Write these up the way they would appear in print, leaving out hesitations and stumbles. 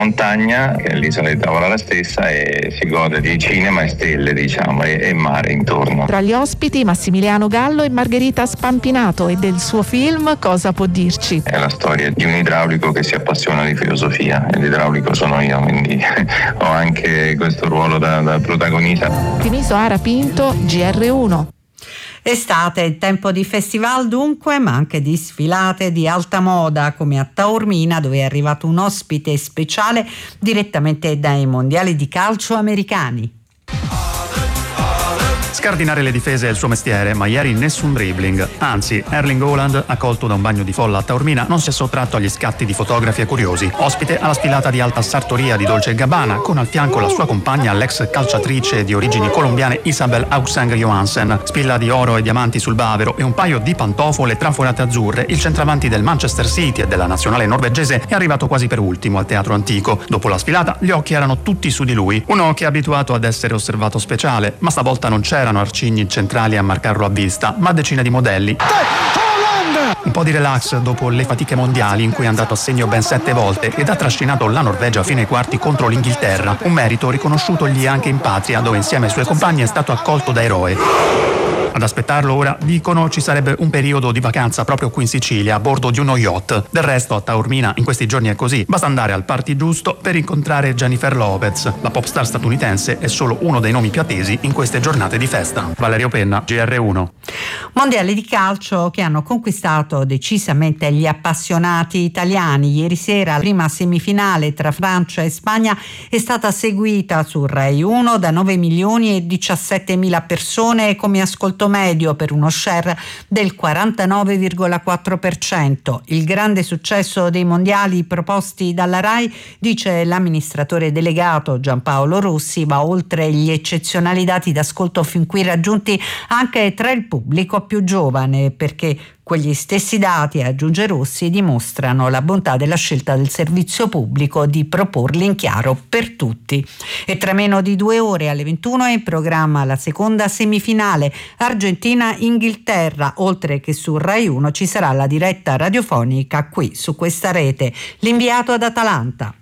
montagna, che è l'isola di Tavola la stessa, e si gode di cinema e stelle, diciamo, e mare intorno. Tra gli ospiti Massimiliano Gallo e Margherita Spampinato, e del suo film cosa può dirci? È la storia di un idraulico che si appassiona di filosofia, e l'idraulico sono io, quindi ho anche questo ruolo da protagonista. Timiso Ara Pinto, GR1. Estate, il tempo di festival dunque, ma anche di sfilate di alta moda, come a Taormina, dove è arrivato un ospite speciale direttamente dai mondiali di calcio americani. Scardinare le difese è il suo mestiere, ma ieri nessun dribbling. Anzi, Erling Haaland, accolto da un bagno di folla a Taormina, non si è sottratto agli scatti di fotografi e curiosi. Ospite alla sfilata di alta sartoria di Dolce & Gabbana, con al fianco la sua compagna, l'ex calciatrice di origini colombiane Isabel Auxang Johansen. Spilla di oro e diamanti sul bavero e un paio di pantofole traforate azzurre, il centravanti del Manchester City e della nazionale norvegese è arrivato quasi per ultimo al Teatro Antico. Dopo la sfilata, gli occhi erano tutti su di lui. Uno che è abituato ad essere osservato speciale, ma stavolta non c'erano arcigni centrali a marcarlo a vista, ma decine di modelli. Un po' di relax dopo le fatiche mondiali in cui è andato a segno ben 7 volte ed ha trascinato la Norvegia fino ai quarti contro l'Inghilterra, un merito riconosciutogli anche in patria, dove insieme ai suoi compagni è stato accolto da eroe. Ad aspettarlo ora, dicono, ci sarebbe un periodo di vacanza proprio qui in Sicilia, a bordo di uno yacht. Del resto a Taormina in questi giorni è così, basta andare al party giusto per incontrare Jennifer Lopez. La popstar statunitense è solo uno dei nomi più attesi in queste giornate di festa. Valerio Penna, GR1. Mondiali di calcio che hanno conquistato decisamente gli appassionati italiani. Ieri sera la prima semifinale tra Francia e Spagna è stata seguita su Rai 1 da 9 milioni e 17 mila persone, come ascoltatori medio per uno share del 49,4%. Il grande successo dei mondiali proposti dalla Rai, dice l'amministratore delegato Giampaolo Rossi, va oltre gli eccezionali dati d'ascolto fin qui raggiunti anche tra il pubblico più giovane, perché quegli stessi dati, aggiunge Rossi, dimostrano la bontà della scelta del servizio pubblico di proporli in chiaro per tutti. E tra meno di 2 ore, alle 21, è in programma la seconda semifinale Argentina-Inghilterra. Oltre che su Rai 1 ci sarà la diretta radiofonica qui su questa rete. L'inviato ad Atalanta.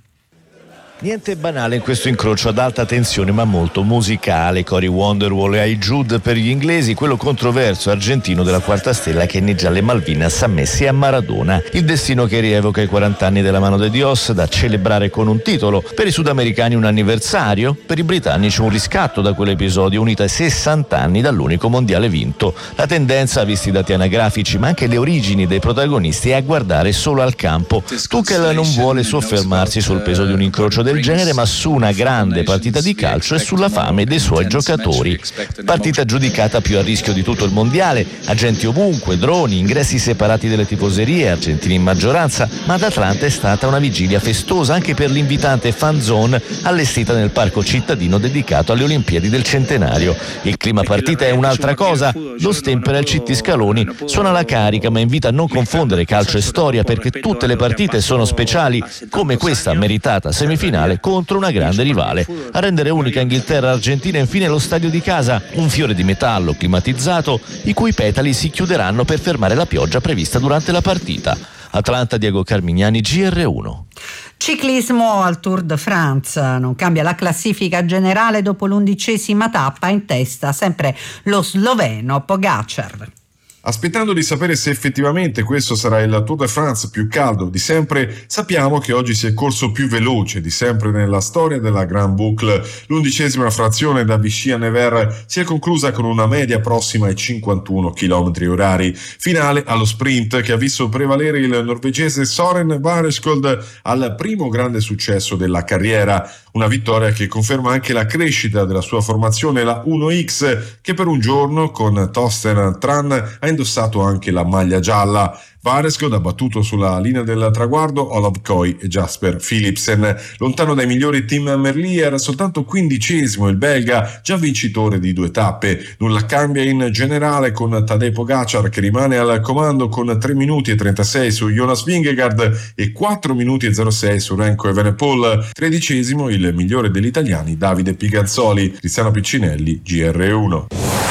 Niente banale in questo incrocio ad alta tensione ma molto musicale. Cory Wonderwall e I Jude per gli inglesi, quello controverso argentino della quarta stella che inneggia alle Malvinas a Messi e a Maradona. Il destino che rievoca i 40 anni della mano de Dios, da celebrare con un titolo. Per i sudamericani un anniversario, per i britannici un riscatto da quell'episodio unito ai 60 anni dall'unico mondiale vinto. La tendenza, visti i dati anagrafici ma anche le origini dei protagonisti, è a guardare solo al campo. Tuchel non vuole soffermarsi sul peso di un incrocio del genere, ma su una grande partita di calcio e sulla fame dei suoi giocatori. Partita giudicata più a rischio di tutto il mondiale, agenti ovunque, droni, ingressi separati delle tifoserie, argentini in maggioranza, ma ad Atlanta è stata una vigilia festosa anche per l'invitante fan zone allestita nel parco cittadino dedicato alle Olimpiadi del centenario. Il clima partita è un'altra cosa, lo stempera il CT Scaloni, suona la carica ma invita a non confondere calcio e storia, perché tutte le partite sono speciali, come questa meritata semifinale contro una grande rivale. A rendere unica Inghilterra-Argentina infine lo stadio di casa, un fiore di metallo climatizzato i cui petali si chiuderanno per fermare la pioggia prevista durante la partita. Atlanta, Diego Carmignani, GR1. Ciclismo al Tour de France, non cambia la classifica generale dopo l'11ª tappa, in testa sempre lo sloveno Pogačar. Aspettando di sapere se effettivamente questo sarà il Tour de France più caldo di sempre, sappiamo che oggi si è corso più veloce di sempre nella storia della Grand Boucle. L'11ª frazione da Vichy a Nevers si è conclusa con una media prossima ai 51 km/h. Finale allo sprint che ha visto prevalere il norvegese Søren Vareskold al primo grande successo della carriera. Una vittoria che conferma anche la crescita della sua formazione, la 1X, che per un giorno con Thorsten Tran ha indossato anche la maglia gialla. Vareskold ha battuto sulla linea del traguardo Olav Koy e Jasper Philipsen. Lontano dai migliori Tim Merlier, soltanto 15° il belga, già vincitore di 2 tappe. Nulla cambia in generale con Tadej Pogačar che rimane al comando con 3 minuti e 36 su Jonas Vingegaard e 4 minuti e 06 su Remco Evenepoel. 13° il migliore degli italiani Davide Piganzoli. Tiziano Piccinelli, GR1.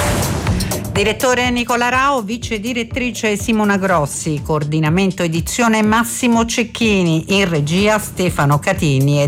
Direttore Nicola Rao, vice direttrice Simona Grossi, coordinamento edizione Massimo Cecchini, in regia Stefano Catini e